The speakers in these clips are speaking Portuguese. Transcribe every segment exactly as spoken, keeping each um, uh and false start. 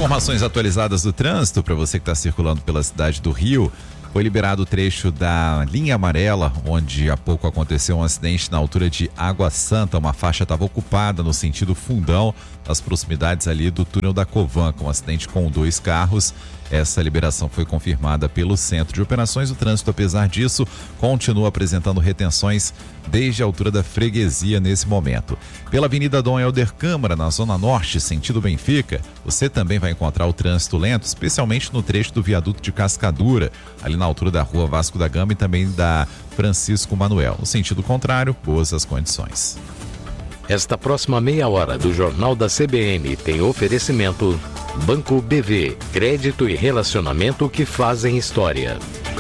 Informações atualizadas do trânsito para você que está circulando pela cidade do Rio. Foi liberado o trecho da linha amarela, onde há pouco aconteceu um acidente na altura de Água Santa. Uma faixa estava ocupada no sentido Fundão, nas proximidades ali do túnel da Covan, com um acidente com dois carros. Essa liberação foi confirmada pelo Centro de Operações. O trânsito, apesar disso, continua apresentando retenções desde a altura da Freguesia nesse momento. Pela Avenida Dom Helder Câmara, na Zona Norte, sentido Benfica, você também vai encontrar o trânsito lento, especialmente no trecho do viaduto de Cascadura, ali na altura da Rua Vasco da Gama e também da Francisco Manuel. No sentido contrário, boas as condições. Esta próxima meia hora do Jornal da C B N tem oferecimento Banco B V, crédito e relacionamento que fazem história.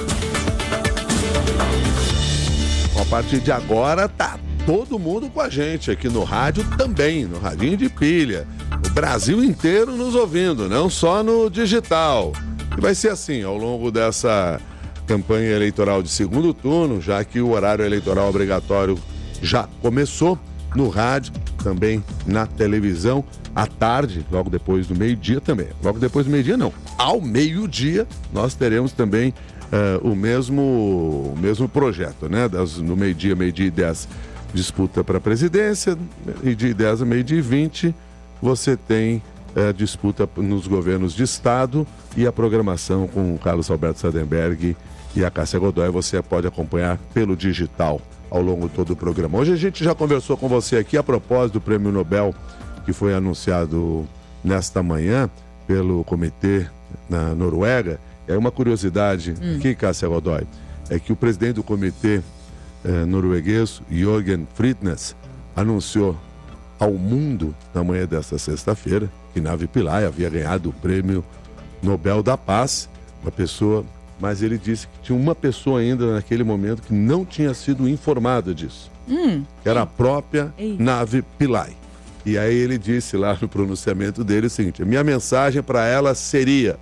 A partir de agora tá todo mundo com a gente aqui no rádio também, no radinho de pilha. O Brasil inteiro nos ouvindo, não só no digital. E vai ser assim ao longo dessa campanha eleitoral de segundo turno, já que o horário eleitoral obrigatório já começou. No rádio, também na televisão, à tarde, logo depois do meio-dia também. Logo depois do meio-dia, não. Ao meio-dia, nós teremos também uh, o, mesmo, o mesmo projeto, né? Das, no meio-dia, meio-dia e dez, disputa para a presidência. Meio-dia e dez a meio-dia e vinte, você tem uh, disputa nos governos de estado e a programação com o Carlos Alberto Sardenberg e a Cássia Godoy. Você pode acompanhar pelo digital ao longo de todo o programa. Hoje a gente já conversou com você aqui a propósito do Prêmio Nobel que foi anunciado nesta manhã pelo comitê na Noruega. É uma curiosidade hum. aqui, Cássia Godoy, é que o presidente do comitê eh, norueguês, Jørgen Fritnes, anunciou ao mundo na manhã desta sexta-feira que Navi Pillay havia ganhado o Prêmio Nobel da Paz, uma pessoa... Mas ele disse que tinha uma pessoa ainda naquele momento que não tinha sido informada disso. Hum. Que era a própria Ei. Navi Pillay. E aí ele disse lá no pronunciamento dele o seguinte: a minha mensagem para ela seria: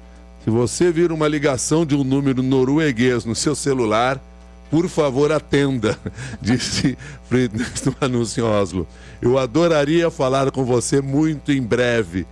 se você vir uma ligação de um número norueguês no seu celular, por favor atenda, disse Fritnes no anúncio em Oslo. Eu adoraria falar com você muito em breve,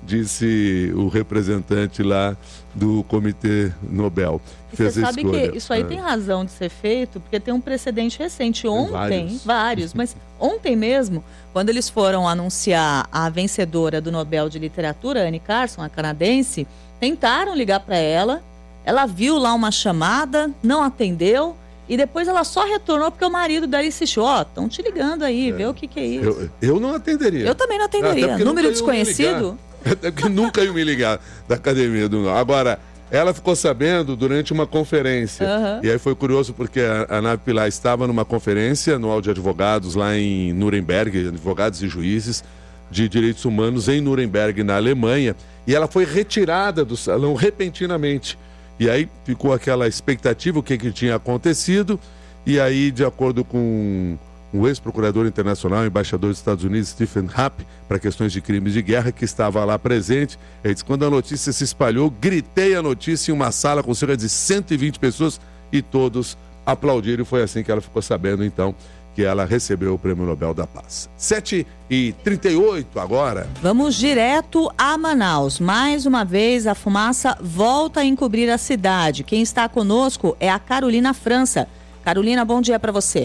disse o representante lá do Comitê Nobel. E fez você sabe escolha. Que isso aí é. tem razão de ser feito, porque tem um precedente recente. Ontem, vários. vários, mas ontem mesmo, quando eles foram anunciar a vencedora do Nobel de Literatura, Anne Carson, a canadense, tentaram ligar para ela, ela viu lá uma chamada, não atendeu, e depois ela só retornou porque o marido dela insistiu: ó, oh, estão te ligando aí, é. vê o que, que é isso. Eu, eu não atenderia. Eu também não atenderia. Número desconhecido... Até porque nunca iam me ligar da academia do Nobel. Agora, ela ficou sabendo durante uma conferência. Uhum. E aí foi curioso porque a, a Navi Pillay estava numa conferência anual de advogados lá em Nuremberg, advogados e juízes de direitos humanos em Nuremberg, na Alemanha. E ela foi retirada do salão repentinamente. E aí ficou aquela expectativa, o que, que tinha acontecido. E aí, de acordo com o ex-procurador internacional, embaixador dos Estados Unidos, Stephen Rapp, para questões de crimes de guerra, que estava lá presente, ele disse: quando a notícia se espalhou, gritei a notícia em uma sala com cerca de cento e vinte pessoas e todos aplaudiram. E foi assim que ela ficou sabendo, então, que ela recebeu o Prêmio Nobel da Paz. sete e trinta e oito agora. Vamos direto a Manaus. Mais uma vez, a fumaça volta a encobrir a cidade. Quem está conosco é a Carolina França. Carolina, bom dia para você.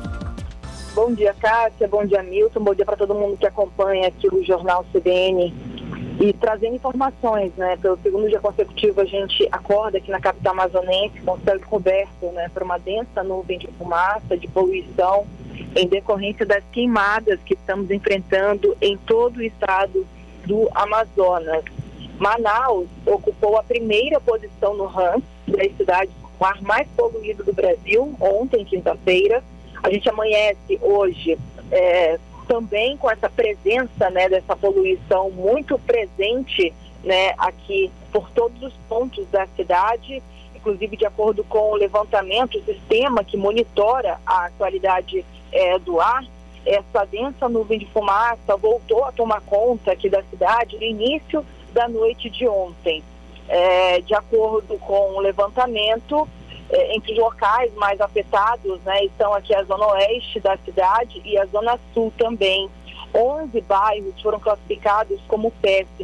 Bom dia, Cássia, bom dia, Milton, bom dia para todo mundo que acompanha aqui o Jornal C B N e trazendo informações, né? Pelo segundo dia consecutivo a gente acorda aqui na capital amazonense com o céu coberto, né, por uma densa nuvem de fumaça, de poluição, em decorrência das queimadas que estamos enfrentando em todo o estado do Amazonas. Manaus ocupou a primeira posição no ranking das cidades com o ar mais poluído do Brasil, ontem, quinta-feira. A gente amanhece hoje é, também com essa presença, né, dessa poluição muito presente, né, aqui por todos os pontos da cidade, inclusive de acordo com o levantamento, o sistema que monitora a qualidade é, do ar, essa densa nuvem de fumaça voltou a tomar conta aqui da cidade no início da noite de ontem. É, de acordo com o levantamento, entre os locais mais afetados, né, estão aqui a zona oeste da cidade e a zona sul também. onze bairros foram classificados como péssimo.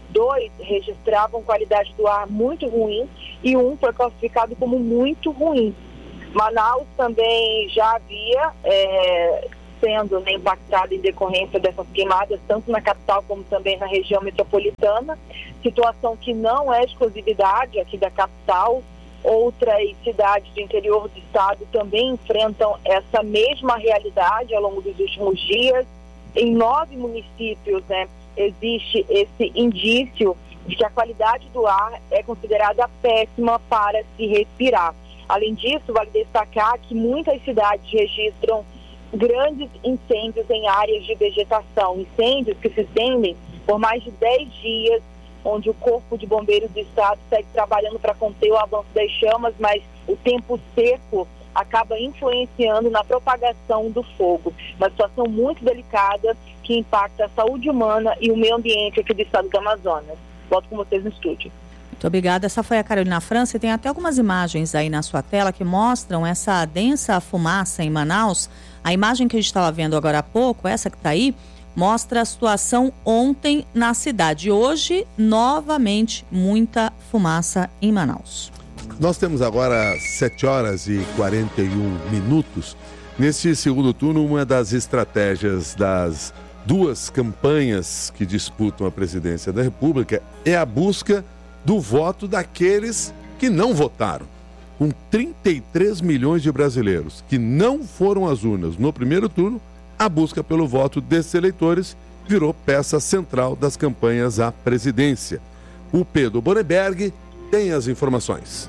dois registravam qualidade do ar muito ruim e um foi classificado como muito ruim. Manaus também já havia é, sendo né, impactada em decorrência dessas queimadas, tanto na capital como também na região metropolitana, situação que não é exclusividade aqui da capital. Outras cidades do interior do estado também enfrentam essa mesma realidade ao longo dos últimos dias. Em nove municípios, né, existe esse indício de que a qualidade do ar é considerada péssima para se respirar. Além disso, vale destacar que muitas cidades registram grandes incêndios em áreas de vegetação, incêndios que se estendem por mais de dez dias, onde o Corpo de Bombeiros do Estado segue trabalhando para conter o avanço das chamas, mas o tempo seco acaba influenciando na propagação do fogo. Uma situação muito delicada que impacta a saúde humana e o meio ambiente aqui do estado do Amazonas. Volto com vocês no estúdio. Muito obrigada. Essa foi a Carolina França. Tem até algumas imagens aí na sua tela que mostram essa densa fumaça em Manaus. A imagem que a gente estava vendo agora há pouco, essa que está aí, mostra a situação ontem na cidade. Hoje, novamente, muita fumaça em Manaus. Nós temos agora sete horas e quarenta e um minutos. Neste segundo turno, uma das estratégias das duas campanhas que disputam a presidência da República é a busca do voto daqueles que não votaram. Com trinta e três milhões de brasileiros que não foram às urnas no primeiro turno, a busca pelo voto desses eleitores virou peça central das campanhas à presidência. O Pedro Bonenberg tem as informações.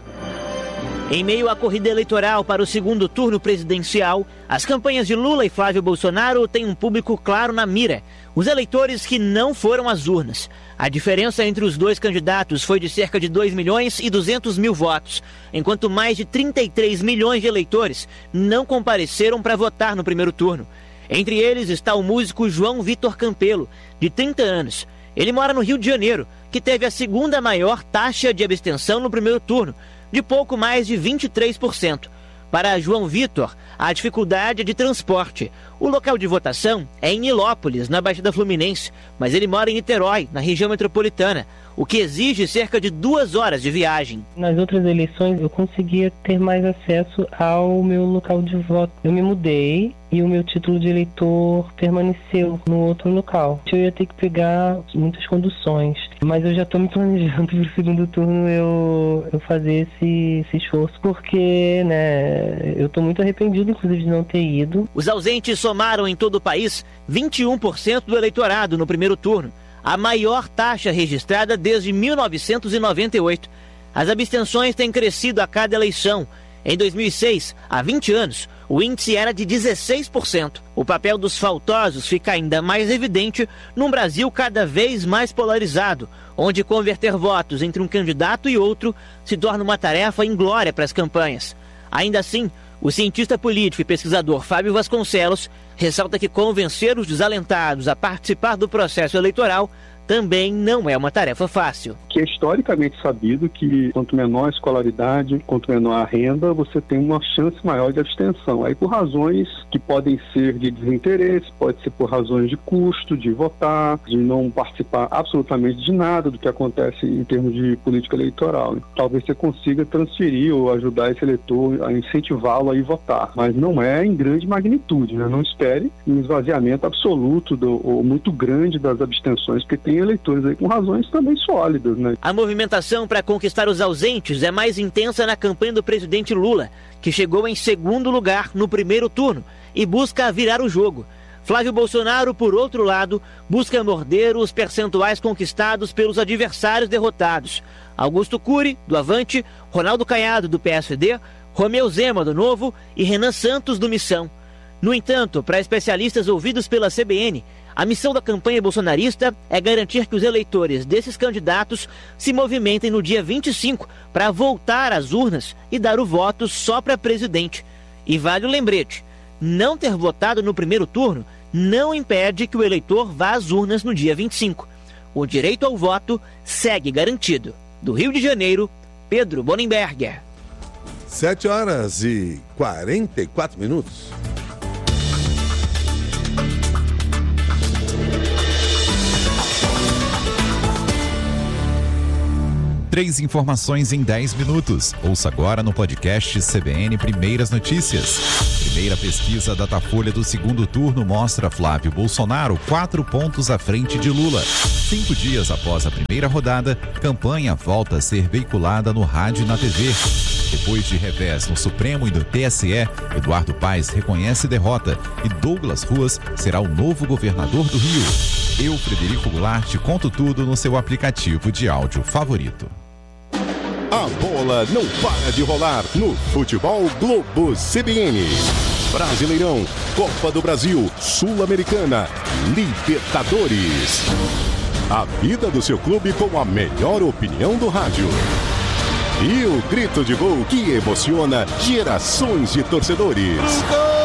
Em meio à corrida eleitoral para o segundo turno presidencial, as campanhas de Lula e Flávio Bolsonaro têm um público claro na mira: os eleitores que não foram às urnas. A diferença entre os dois candidatos foi de cerca de dois milhões e duzentos mil votos, enquanto mais de trinta e três milhões de eleitores não compareceram para votar no primeiro turno. Entre eles está o músico João Vitor Campelo, de trinta anos. Ele mora no Rio de Janeiro, que teve a segunda maior taxa de abstenção no primeiro turno, de pouco mais de vinte e três por cento. Para João Vitor, a dificuldade é de transporte. O local de votação é em Nilópolis, na Baixada Fluminense, mas ele mora em Niterói, na região metropolitana, o que exige cerca de duas horas de viagem. Nas outras eleições eu conseguia ter mais acesso ao meu local de voto. Eu me mudei e o meu título de eleitor permaneceu no outro local. Eu ia ter que pegar muitas conduções, mas eu já estou me planejando para o segundo turno eu, eu fazer esse, esse esforço, porque né, eu estou muito arrependido, inclusive, de não ter ido. Os ausentes somaram em todo o país vinte e um por cento do eleitorado no primeiro turno, a maior taxa registrada desde mil novecentos e noventa e oito. As abstenções têm crescido a cada eleição. Em dois mil e seis, há vinte anos, o índice era de dezesseis por cento. O papel dos faltosos fica ainda mais evidente num Brasil cada vez mais polarizado, onde converter votos entre um candidato e outro se torna uma tarefa inglória para as campanhas. Ainda assim, o cientista político e pesquisador Fábio Vasconcelos ressalta que convencer os desalentados a participar do processo eleitoral também não é uma tarefa fácil. Que é historicamente sabido que quanto menor a escolaridade, quanto menor a renda, você tem uma chance maior de abstenção. Aí por razões que podem ser de desinteresse, pode ser por razões de custo, de votar, de não participar absolutamente de nada do que acontece em termos de política eleitoral. Talvez você consiga transferir ou ajudar esse eleitor a incentivá-lo a ir votar, mas não é em grande magnitude, né? Não espere um esvaziamento absoluto do, ou muito grande das abstenções, porque tem eleitores aí com razões também sólidas, né? A movimentação para conquistar os ausentes é mais intensa na campanha do presidente Lula, que chegou em segundo lugar no primeiro turno e busca virar o jogo. Flávio Bolsonaro, por outro lado, busca morder os percentuais conquistados pelos adversários derrotados. Augusto Cury, do Avante, Ronaldo Caiado, do P S D, Romeu Zema, do Novo e Renan Santos, do Missão. No entanto, para especialistas ouvidos pela C B N, a missão da campanha bolsonarista é garantir que os eleitores desses candidatos se movimentem no dia vinte e cinco para voltar às urnas e dar o voto só para presidente. E vale o lembrete, não ter votado no primeiro turno não impede que o eleitor vá às urnas no dia vinte e cinco. O direito ao voto segue garantido. Do Rio de Janeiro, Pedro Bonenberger. sete horas e quarenta e quatro minutos. Três informações em dez minutos. Ouça agora no podcast C B N Primeiras Notícias. Primeira pesquisa Datafolha do segundo turno mostra Flávio Bolsonaro quatro pontos à frente de Lula. Cinco dias após a primeira rodada, campanha volta a ser veiculada no rádio e na T V. Depois de revés no Supremo e no T S E, Eduardo Paes reconhece derrota e Douglas Ruas será o novo governador do Rio. Eu, Frederico Goulart, conto tudo no seu aplicativo de áudio favorito. A bola não para de rolar no Futebol Globo C B N. Brasileirão, Copa do Brasil, Sul-Americana, Libertadores. A vida do seu clube com a melhor opinião do rádio. E o grito de gol que emociona gerações de torcedores. Gol!